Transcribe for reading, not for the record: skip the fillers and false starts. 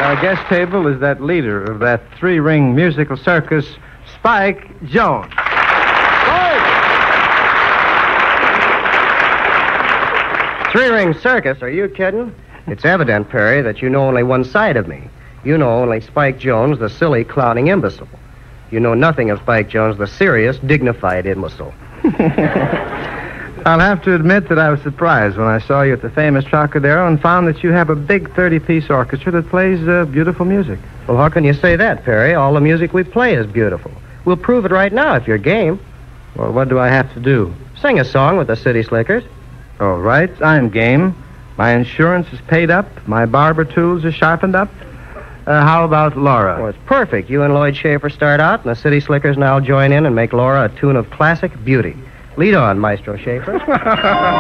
Our guest table is that leader of that three-ring musical circus, Spike Jones. Three-ring circus? Are you kidding? It's evident, Perry, that you know only one side of me. You know only Spike Jones, the silly, clowning imbecile. You know nothing of Spike Jones, the serious, dignified imbecile. I'll have to admit that I was surprised when I saw you at the famous Trocadero and found that you have a big 30-piece orchestra that plays beautiful music. Well, how can you say that, Perry? All the music we play is beautiful. We'll prove it right now if you're game. Well, what do I have to do? Sing a song with the City Slickers. All right, I'm game. My insurance is paid up. My barber tools are sharpened up. How about Laura? Well, it's perfect. You and Lloyd Schaefer start out, and the City Slickers and I'll join in and make Laura a tune of classic beauty. Lead on, Maestro Schaefer.